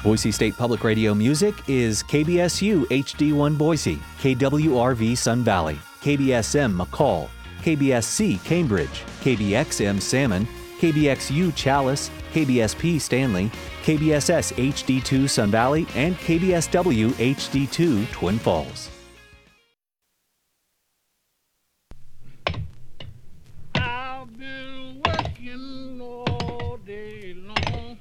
Boise State Public Radio music is KBSU HD1 Boise, KWRV Sun Valley, KBSM McCall, KBSC Cambridge, KBXM Salmon, KBXU Chalice, KBSP Stanley, KBSS HD2 Sun Valley, and KBSW HD2 Twin Falls. I've been working all day long.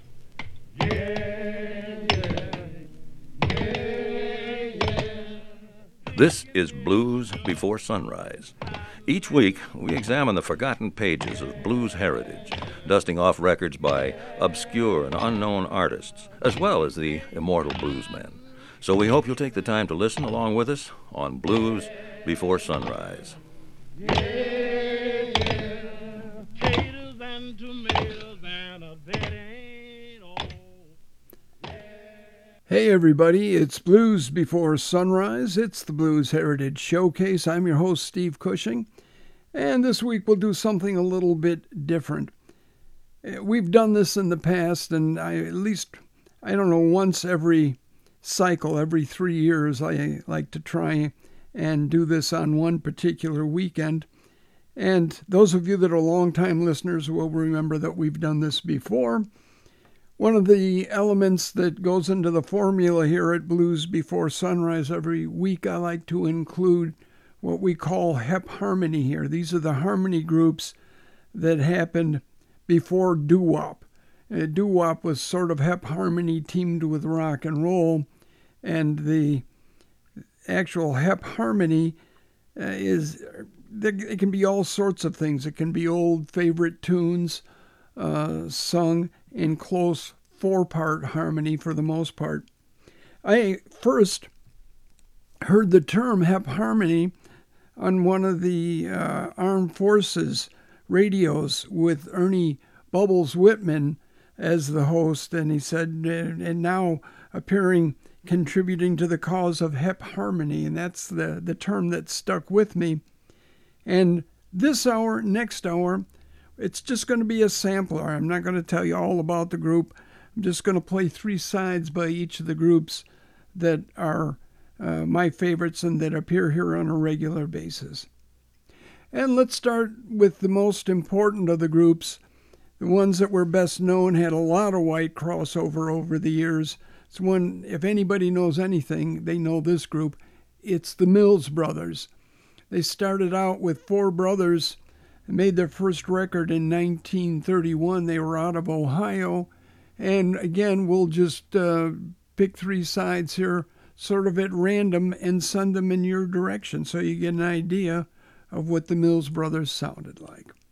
This is Blues Before Sunrise. Each week, we examine the forgotten pages of blues heritage, dusting off records by obscure and unknown artists, as well as the immortal bluesmen. So we hope you'll take the time to listen along with us on Blues Before Sunrise. Potatoes and tomatoes and a bed ain't all. Hey everybody, it's Blues Before Sunrise. It's the Blues Heritage Showcase. I'm your host, Steve Cushing, and this week we'll do something a little bit different. We've done this in the past, and once every cycle, every 3 years, I like to try and do this on one particular weekend. And those of you that are longtime listeners will remember that we've done this before. One of the elements that goes into the formula here at Blues Before Sunrise every week, I like to include what we call Hep Harmony here. These are the harmony groups that happened before doo-wop. Doo-wop was sort of Hep Harmony teamed with rock and roll, and the actual Hep Harmony it can be all sorts of things. It can be old favorite tunes sung in close 4-part harmony for the most part. I first heard the term Hep Harmony on one of the Armed Forces radios with Ernie Bubbles Whitman as the host, and he said, and now contributing to the cause of Hep Harmony, and that's the term that stuck with me. And this hour, next hour, it's just going to be a sampler. I'm not going to tell you all about the group. I'm just going to play 3 sides by each of the groups that are my favorites and that appear here on a regular basis. And let's start with the most important of the groups. The ones that were best known had a lot of white crossover over the years. It's one, if anybody knows anything, they know this group. It's the Mills Brothers. They started out with 4 brothers and made their first record in 1931. They were out of Ohio. And again, we'll just pick 3 sides here, sort of at random, and send them in your direction so you get an idea of what the Mills Brothers sounded like.